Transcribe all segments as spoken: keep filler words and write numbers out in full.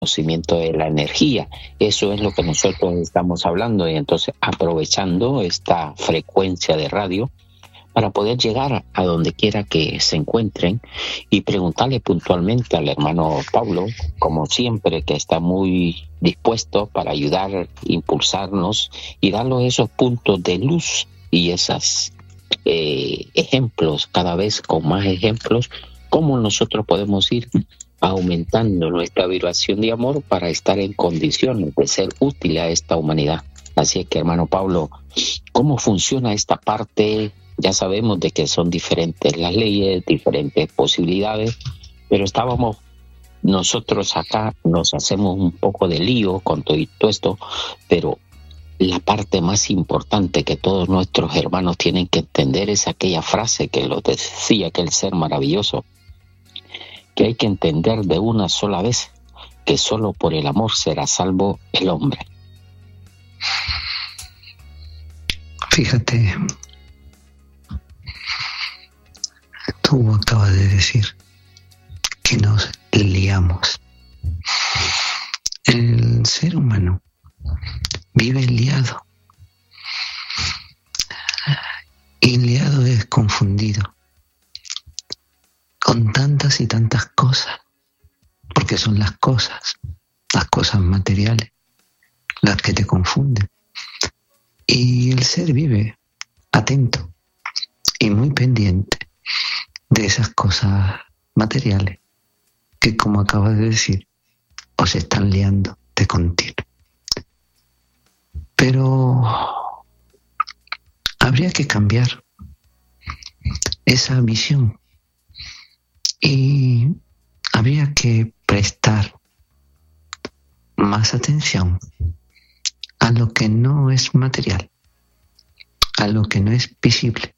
conocimiento de la energía. Eso es lo que nosotros estamos hablando, y entonces aprovechando esta frecuencia de radio para poder llegar a donde quiera que se encuentren y preguntarle puntualmente al hermano Paulo, como siempre, que está muy dispuesto para ayudar, impulsarnos y darnos esos puntos de luz y esos eh, ejemplos, cada vez con más ejemplos, cómo nosotros podemos ir aumentando nuestra vibración de amor para estar en condiciones de ser útil a esta humanidad. Así es que, hermano Pablo, ¿cómo funciona esta parte? Ya sabemos de que son diferentes las leyes, diferentes posibilidades, pero estábamos nosotros acá, nos hacemos un poco de lío con todo esto, pero la parte más importante que todos nuestros hermanos tienen que entender es aquella frase que lo decía aquel ser maravilloso, que hay que entender de una sola vez que solo por el amor será salvo el hombre. Fíjate, tú acabas de decir que nos liamos. El ser humano vive liado, y liado es confundido con tantas y tantas cosas, porque son las cosas, las cosas materiales, las que te confunden. Y el ser vive atento y muy pendiente de esas cosas materiales que, como acabas de decir, os están liando de continuo. Pero habría que cambiar esa visión y habría que prestar más atención a lo que no es material, a lo que no es visible,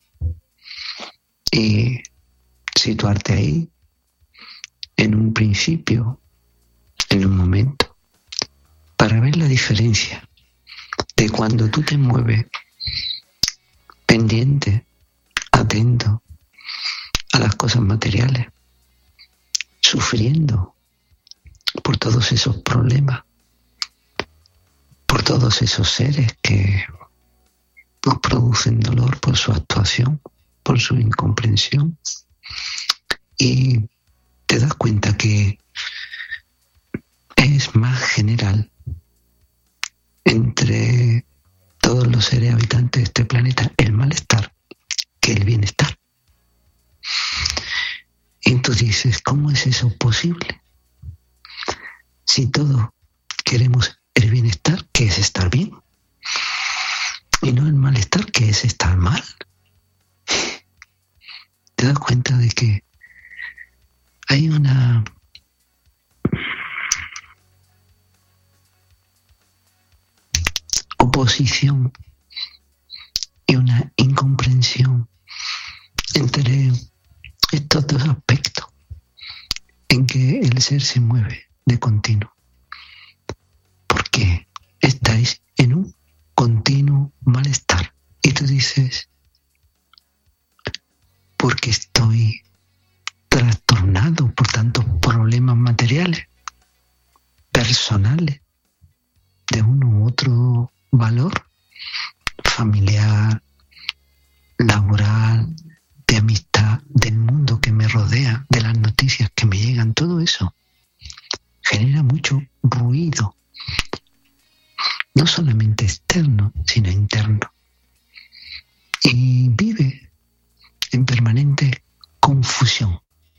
y situarte ahí en un principio, en un momento, para ver la diferencia de cuando tú te mueves pendiente, atento a las cosas materiales, sufriendo por todos esos problemas, por todos esos seres que nos producen dolor por su actuación, por su incomprensión, y te das cuenta que es más general entre todos los seres habitantes de este planeta el malestar que el bienestar. Y tú dices, ¿cómo es eso posible? Si todos queremos el bienestar, que es estar bien, y no el malestar, que es estar mal. Te das cuenta de que hay una oposición y una incomprensión entre estos dos aspectos en que el ser se mueve de continuo, porque estáis en un continuo malestar. Y tú dices, porque estoy trastornado por tantos problemas materiales, personales, de uno u otro valor, familiar, laboral, de amistad, del mundo que me rodea, de las noticias que me llegan. Todo eso genera mucho ruido, no solamente externo, sino interno. Y vive en permanente confusión.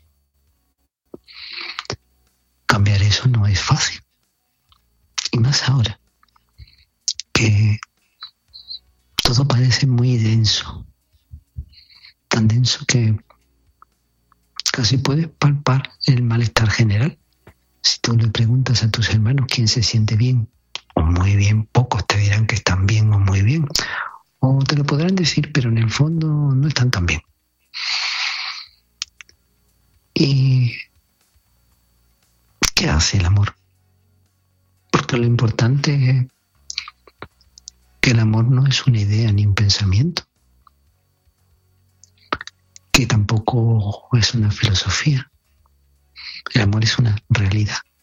Cambiar eso no es fácil. Y más ahora, que todo parece muy denso. Tan denso que casi puedes palpar el malestar general. Si tú le preguntas a tus hermanos quién se siente bien o muy bien, pocos te dirán que están bien o muy bien. O te lo podrán decir, pero en el fondo no están tan bien. ¿Y qué hace el amor? Porque lo importante es que el amor no es una idea ni un pensamiento, que tampoco es una filosofía. El amor es una realidad.